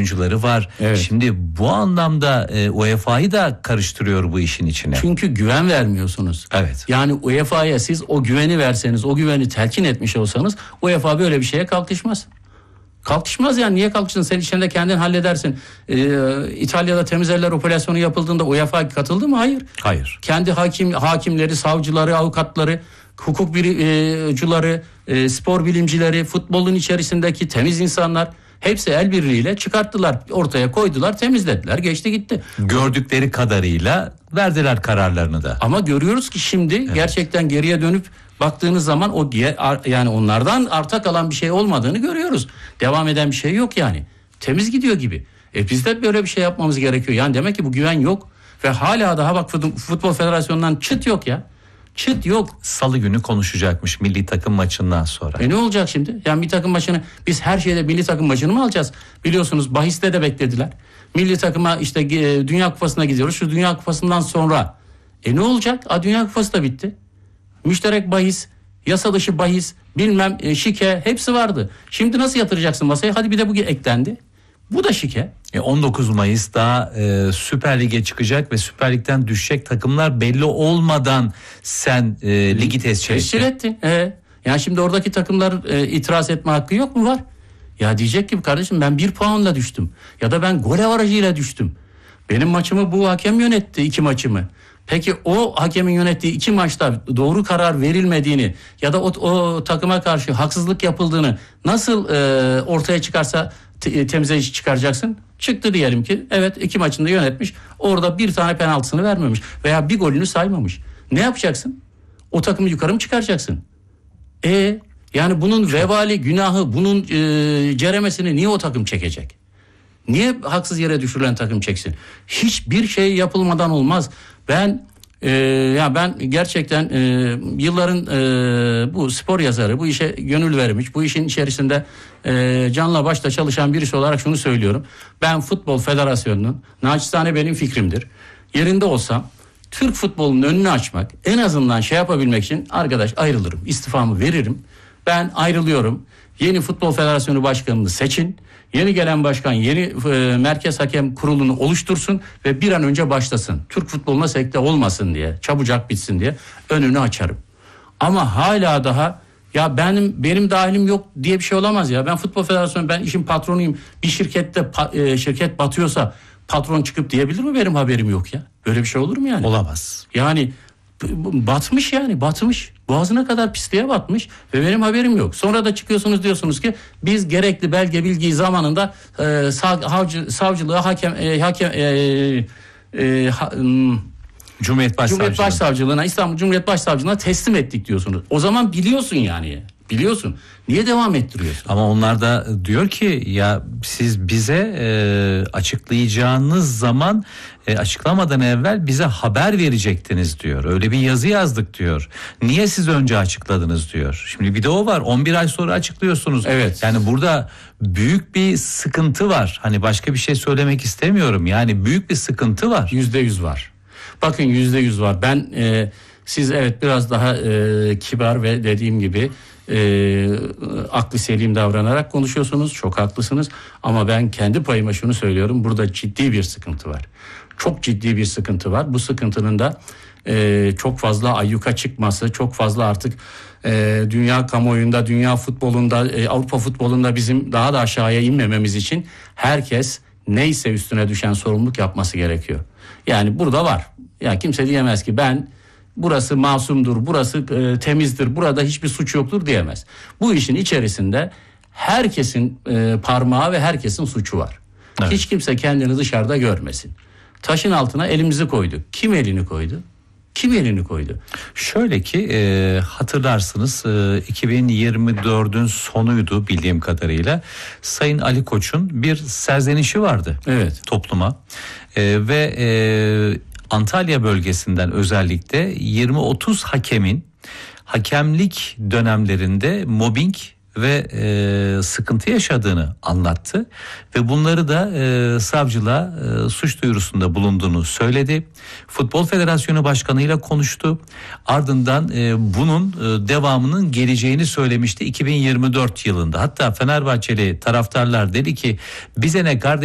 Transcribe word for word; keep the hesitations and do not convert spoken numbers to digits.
oyuncuları var. Evet. Şimdi bu anlamda e, U E F A'yı da karıştırıyor bu işin içine. Çünkü güven vermiyorsunuz. Evet. Yani U E F A'ya siz o güveni verseniz, o güveni telkin etmiş olsanız U E F A böyle bir şeye kalkışmaz. Kalkışmaz yani, niye kalkışsın? Sen içinde kendin halledersin. Ee, İtalya'da temiz eller operasyonu yapıldığında U E F A katıldı mı? Hayır. Hayır. Kendi hakim hakimleri, savcıları, avukatları, hukuk bilimcileri, e, spor bilimcileri, futbolun içerisindeki temiz insanlar hepsi el birliğiyle çıkarttılar, ortaya koydular, temizlediler, geçti gitti. Gördükleri kadarıyla verdiler kararlarını da. Ama görüyoruz ki şimdi evet. gerçekten geriye dönüp baktığınız zaman o yani onlardan arta kalan bir şey olmadığını görüyoruz. Devam eden bir şey yok yani. Temiz gidiyor gibi. E biz de böyle bir şey yapmamız gerekiyor. Yani demek ki bu güven yok ve hala daha bak Futbol Federasyonu'ndan çıt yok ya. Çıt yok. Salı günü konuşacakmış milli takım maçından sonra. E ne olacak şimdi? Yani bir takım maçını biz her şeyde milli takım maçını mı alacağız? Biliyorsunuz bahiste de beklediler. Milli takıma işte e, Dünya Kupası'na gidiyoruz. Şu Dünya Kupası'ndan sonra e ne olacak? A Dünya Kupası da bitti. Müşterek bahis, yasa dışı bahis, bilmem e, şike hepsi vardı. Şimdi nasıl yatıracaksın masaya? Hadi bir de bu eklendi. Bu da şike. E on dokuz Mayıs'ta e, Süper Lig'e çıkacak ve Süper Lig'den düşecek takımlar belli olmadan sen e, ligi tescil ettin. Tescil ettin. E, yani şimdi oradaki takımlar e, itiraz etme hakkı yok mu? Var. Ya diyecek ki kardeşim ben bir puanla düştüm. Ya da ben gol avarajıyla düştüm. Benim maçımı bu hakem yönetti, iki maçımı. Peki o hakemin yönettiği iki maçta doğru karar verilmediğini ya da o, o takıma karşı haksızlık yapıldığını nasıl e, ortaya çıkarsa te, temize çıkaracaksın? Çıktı diyelim ki evet iki maçında yönetmiş, orada bir tane penaltısını vermemiş veya bir golünü saymamış. Ne yapacaksın? O takımı yukarı mı çıkaracaksın? E yani bunun vebali, günahı, bunun e, ceremesini niye o takım çekecek? Niye haksız yere düşürülen takım çeksin? Hiçbir şey yapılmadan olmaz. Ben e, ya ben gerçekten e, yılların e, bu spor yazarı, bu işe gönül vermiş, bu işin içerisinde e, canla başla çalışan birisi olarak şunu söylüyorum. Ben Futbol Federasyonu'nun, naçizane benim fikrimdir, yerinde olsam Türk futbolunun önünü açmak, en azından şey yapabilmek için arkadaş ayrılırım, istifamı veririm. Ben ayrılıyorum. Yeni Futbol Federasyonu Başkanı'nı seçin. Yeni gelen başkan yeni e, Merkez Hakem Kurulu'nu oluştursun ve bir an önce başlasın. Türk futboluna sekte olmasın diye, çabucak bitsin diye önünü açarım. Ama hala daha ya benim benim dahilim yok diye bir şey olamaz ya. Ben Futbol Federasyonu, ben işin patronuyum. Bir şirkette e, şirket batıyorsa patron çıkıp diyebilir mi benim haberim yok ya? Böyle bir şey olur mu yani? Olamaz. Yani batmış yani batmış. Boğazına kadar pisliğe batmış ve benim haberim yok. Sonra da çıkıyorsunuz diyorsunuz ki biz gerekli belge bilgiyi zamanında e, savcı, savcılığa hakem e, hakem e, e, ha, m, Cumhuriyet Başsavcılığı. Cumhuriyet Başsavcılığına, İstanbul Cumhuriyet Başsavcılığına teslim ettik diyorsunuz. O zaman biliyorsun yani. Biliyorsun. Niye devam ettiriyorsun? Ama onlar da diyor ki ya siz bize e, açıklayacağınız zaman e, açıklamadan evvel bize haber verecektiniz diyor. Öyle bir yazı yazdık diyor. Niye siz önce açıkladınız diyor. Şimdi bir de o var. on bir ay sonra açıklıyorsunuz. Evet. Yani burada büyük bir sıkıntı var. Hani başka bir şey söylemek istemiyorum. Yani büyük bir sıkıntı var. Yüzde yüz var. Bakın yüzde yüz var. Ben e, siz evet biraz daha e, kibar ve dediğim gibi E, aklı selim davranarak konuşuyorsunuz, çok haklısınız, ama ben kendi payıma şunu söylüyorum, burada ciddi bir sıkıntı var, çok ciddi bir sıkıntı var. Bu sıkıntının da e, çok fazla ayyuka çıkması, çok fazla artık e, dünya kamuoyunda, dünya futbolunda, e, Avrupa futbolunda bizim daha da aşağıya inmememiz için herkes neyse üstüne düşen sorumluluk yapması gerekiyor. Yani burada var, ya kimse diyemez ki ben burası masumdur, burası e, temizdir, burada hiçbir suç yoktur diyemez. Bu işin içerisinde herkesin e, parmağı ve herkesin suçu var. Evet. Hiç kimse kendini dışarıda görmesin. Taşın altına elimizi koyduk. Kim elini koydu? Kim elini koydu? Şöyle ki e, hatırlarsınız e, iki bin yirmi dördün sonuydu bildiğim kadarıyla. Sayın Ali Koç'un bir serzenişi vardı. Evet. Topluma e, ve e, Antalya bölgesinden özellikle yirmi otuz hakemin hakemlik dönemlerinde mobbing ve e, sıkıntı yaşadığını anlattı ve bunları da e, savcılığa e, suç duyurusunda bulunduğunu söyledi. Futbol Federasyonu Başkanı ile konuştu. Ardından e, bunun e, devamının geleceğini söylemişti iki bin yirmi dört yılında. Hatta Fenerbahçeli taraftarlar dedi ki bize ne kardeşim,